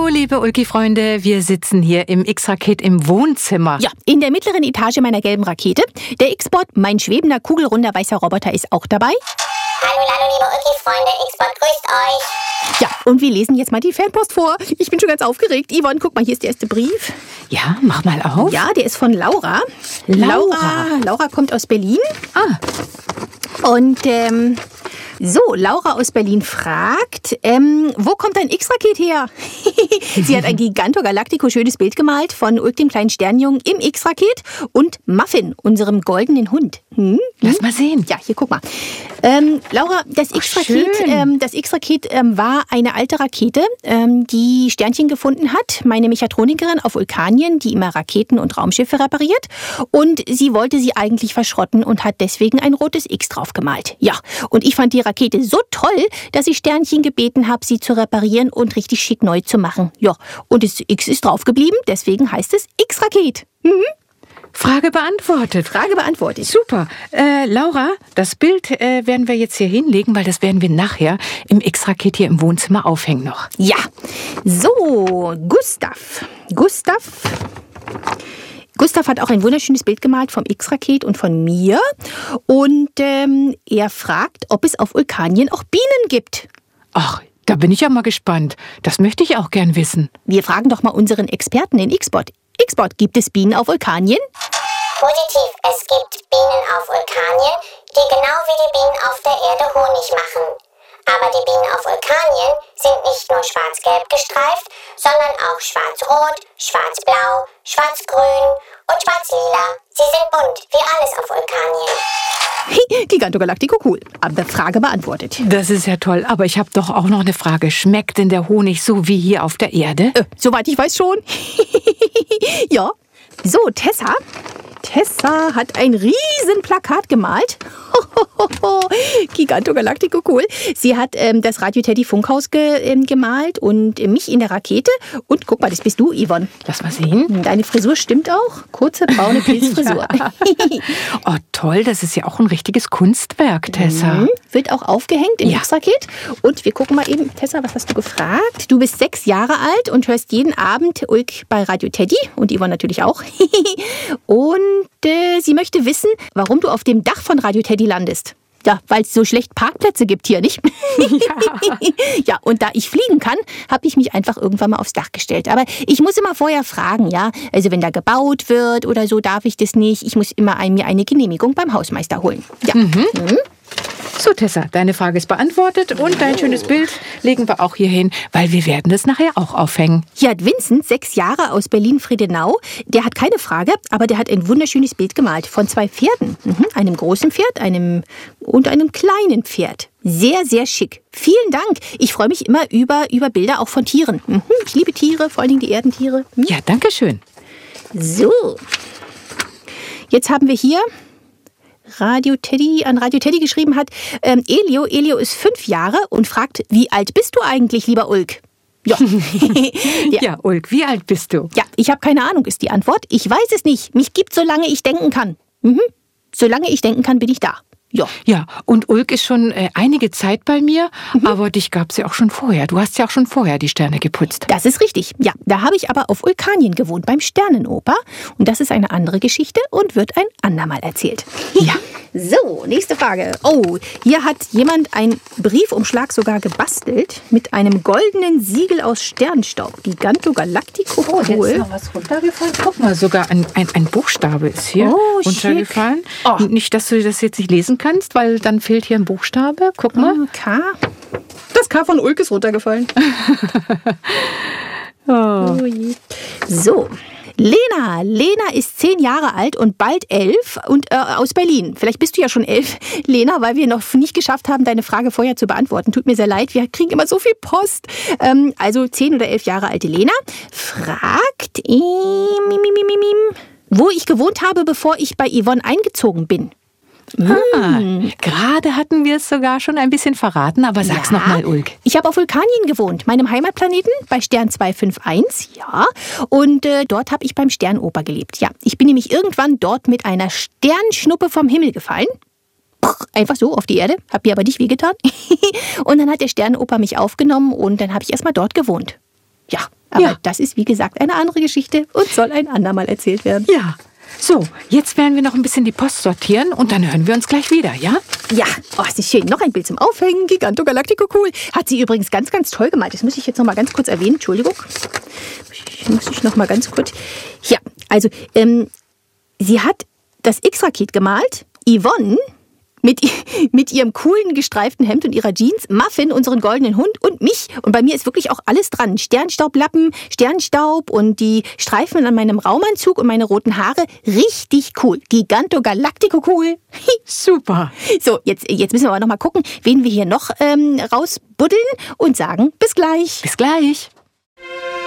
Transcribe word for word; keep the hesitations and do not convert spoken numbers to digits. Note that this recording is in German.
Hallo, liebe Ulki-Freunde. Wir sitzen hier im X-Raket im Wohnzimmer. Ja, in der mittleren Etage meiner gelben Rakete. Der X-Bot, mein schwebender, kugelrunder, weißer Roboter, ist auch dabei. Hallo, hallo, liebe Ulki-Freunde. X-Bot grüßt euch. Ja, und wir lesen jetzt mal die Fanpost vor. Ich bin schon ganz aufgeregt. Yvonne, guck mal, hier ist der erste Brief. Ja, mach mal auf. Ja, der ist von Laura. Laura. Laura, Laura kommt aus Berlin. Ah. Und, ähm... So, Laura aus Berlin fragt, ähm, wo kommt dein X-Raket her? Sie hat ein Giganto Galactico schönes Bild gemalt von Ulk, dem kleinen Sternjungen, im X-Raket und Muffin, unserem goldenen Hund. Hm? Lass mal sehen. Ja, hier, guck mal. Ähm, Laura, das X-Raket, ähm, das X-Raket ähm, war eine alte Rakete, ähm, die Sternchen gefunden hat. Meine Mechatronikerin auf Vulkanien, die immer Raketen und Raumschiffe repariert. Und sie wollte sie eigentlich verschrotten und hat deswegen ein rotes X drauf gemalt. Ja, und ich fand die Rakete so toll, dass ich Sternchen gebeten habe, sie zu reparieren und richtig schick neu zu machen. Ja, und das X ist drauf geblieben, deswegen heißt es X-Raket. Mhm. Frage beantwortet. Frage beantwortet. Super. Äh, Laura, das Bild äh, werden wir jetzt hier hinlegen, weil das werden wir nachher im X-Raket hier im Wohnzimmer aufhängen noch. Ja. So, Gustav. Gustav. Gustav hat auch ein wunderschönes Bild gemalt vom X-Raket und von mir. Und ähm, er fragt, ob es auf Vulkanien auch Bienen gibt. Ach, da bin ich ja mal gespannt. Das möchte ich auch gern wissen. Wir fragen doch mal unseren Experten, den X-Bot. X-Bot, gibt es Bienen auf Vulkanien? Positiv, es gibt Bienen auf Vulkanien, die genau wie die Bienen auf der Erde Honig machen. Aber die Bienen auf Vulkanien sind nicht nur schwarz-gelb gestreift, sondern auch schwarz-rot, schwarz-blau, schwarz-grün und schwarz-lila. Sie sind bunt, wie alles auf Vulkanien. Giganto Galactico, cool. Aber Frage beantwortet. Das ist ja toll, aber ich habe doch auch noch eine Frage. Schmeckt denn der Honig so wie hier auf der Erde? Äh, soweit ich weiß schon. Ja. So, Tessa. Tessa hat ein riesen Plakat gemalt. Giganto Galactico, cool. Sie hat ähm, das Radio Teddy Funkhaus ge, ähm, gemalt und äh, mich in der Rakete. Und guck mal, das bist du, Yvonne. Lass mal sehen. Deine Frisur stimmt auch. Kurze, braune Pilzfrisur. Ja. Oh, toll. Das ist ja auch ein richtiges Kunstwerk, Tessa. Mhm. Wird auch aufgehängt im Ja. X-Raket. Und wir gucken mal eben, Tessa, was hast du gefragt? Du bist sechs Jahre alt und hörst jeden Abend Ulk bei Radio Teddy. Und Yvonne natürlich auch. Und äh, sie möchte wissen, warum du auf dem Dach von Radio Teddy landest. Ja, weil es so schlecht Parkplätze gibt hier, nicht? Ja. Ja, und da ich fliegen kann, habe ich mich einfach irgendwann mal aufs Dach gestellt. Aber ich muss immer vorher fragen, ja. Also wenn da gebaut wird oder so, darf ich das nicht. Ich muss immer ein, mir eine Genehmigung beim Hausmeister holen. Ja. Mhm. Mhm. So, Tessa, deine Frage ist beantwortet und dein schönes Bild legen wir auch hier hin, weil wir werden das nachher auch aufhängen. Hier hat Vincent, sechs Jahre aus Berlin-Friedenau, der hat keine Frage, aber der hat ein wunderschönes Bild gemalt von zwei Pferden. Mhm. Einem großen Pferd einem und einem kleinen Pferd. Sehr, sehr schick. Vielen Dank. Ich freue mich immer über, über Bilder auch von Tieren. Mhm. Ich liebe Tiere, vor allen Dingen die Erdentiere. Mhm. Ja, danke schön. So. Jetzt haben wir hier Radio Teddy, an Radio Teddy geschrieben hat, ähm, Elio, Elio ist fünf Jahre und fragt, wie alt bist du eigentlich, lieber Ulk? Ja. Ja. Ja, Ulk, wie alt bist du? Ja, ich habe keine Ahnung, ist die Antwort. Ich weiß es nicht. Mich gibt, solange ich denken kann. Mhm. Solange ich denken kann, bin ich da. Ja. Ja, und Ulk ist schon äh, einige Zeit bei mir, mhm. aber dich gab es ja auch schon vorher. Du hast ja auch schon vorher die Sterne geputzt. Das ist richtig. Ja, da habe ich aber auf Vulkanien gewohnt, beim Sternenoper. Und das ist eine andere Geschichte und wird ein andermal erzählt. Ja. So, nächste Frage. Oh, hier hat jemand einen Briefumschlag sogar gebastelt mit einem goldenen Siegel aus Sternstaub. Giganto Galactico. Oh, da ist noch was runtergefallen. Guck mal, sogar ein, ein, ein Buchstabe ist hier oh, runtergefallen. Oh. Nicht, dass du das jetzt nicht lesen kannst, weil dann fehlt hier ein Buchstabe. Guck mal. Oh, K. Das K von Ulk ist runtergefallen. Oh. Oh je. So. Lena, Lena ist zehn Jahre alt und bald elf und äh, aus Berlin. Vielleicht bist du ja schon elf, Lena, weil wir noch nicht geschafft haben, deine Frage vorher zu beantworten. Tut mir sehr leid, wir kriegen immer so viel Post. Ähm, also zehn oder elf Jahre alte Lena fragt, äh, mim, mim, mim, mim, wo ich gewohnt habe, bevor ich bei Yvonne eingezogen bin. Ah, gerade hatten wir es sogar schon ein bisschen verraten, aber sag's Ja. noch mal, Ulk. Ich habe auf Vulkanien gewohnt, meinem Heimatplaneten, bei Stern zwei fünf eins, ja. Und äh, dort habe ich beim Sternoper gelebt, ja. Ich bin nämlich irgendwann dort mit einer Sternschnuppe vom Himmel gefallen. Einfach so auf die Erde, hab mir aber nicht wehgetan. Und dann hat der Sternoper mich aufgenommen und dann habe ich erstmal dort gewohnt. Ja, Aber Ja. das ist, wie gesagt, eine andere Geschichte und soll ein andermal erzählt werden. Ja. So, jetzt werden wir noch ein bisschen die Post sortieren und dann hören wir uns gleich wieder, ja? Ja, oh, es ist schön. Noch ein Bild zum Aufhängen. Giganto Galactico cool. Hat sie übrigens ganz, ganz toll gemalt. Das muss ich jetzt noch mal ganz kurz erwähnen. Entschuldigung. Muss ich noch mal ganz kurz... Ja, also, ähm, sie hat das X-Raket gemalt. Yvonne mit, mit ihrem coolen gestreiften Hemd und ihrer Jeans, Muffin, unseren goldenen Hund und mich. Und bei mir ist wirklich auch alles dran. Sternstaublappen, Sternstaub und die Streifen an meinem Raumanzug und meine roten Haare. Richtig cool. Giganto Galactico cool. Super. So, jetzt, jetzt müssen wir aber noch mal gucken, wen wir hier noch ähm, rausbuddeln und sagen bis gleich. Bis gleich.